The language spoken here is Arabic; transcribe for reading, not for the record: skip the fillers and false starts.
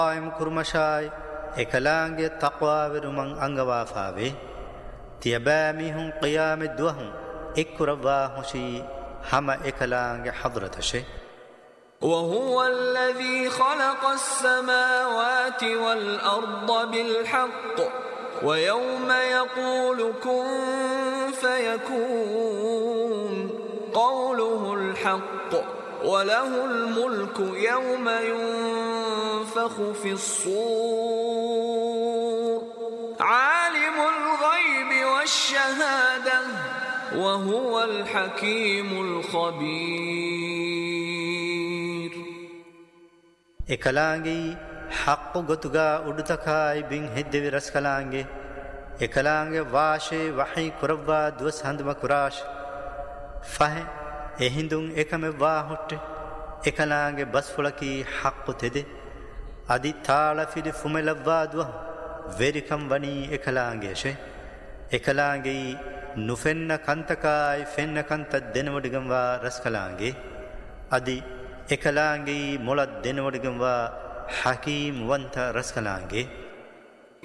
قائم كرمشاي إكلانجي تقوى برمان أنغوافاوي تيباميهم قيام الدوهم إكرواهشي هما إكلانجي حضرتشي. وهو الذي خلق السماوات والأرض بالحق ويوم يقول كن فيكون قوله الحق وله الملك يوم ينفخ في الصور عالم الغيب والشهادة وهو الحكيم الخبير. إكلانجي حق غتغا أدتكاي بين هدوي رسكلانجي إكلانجي واشي وحي كربا دوس هندما كراش فهي එහිඳුන් එකම වාහුට්ට එකලාගේ බස්ෆුලකී හක්කු තෙදෙ අදි තාලෆිදි ෆුමෙලව්වාදුව වෙරිකම් වනී එකලාගේෂේ එකලාගේ නුෆෙන්න කන්තකායි ෆෙන්න කන්ත දෙනවඩිගම්වා රස්කලාගේ අදි එකලාගේ මොලත් දෙනවඩිගම්වා හකීම් වන්ත රස්කලාගේ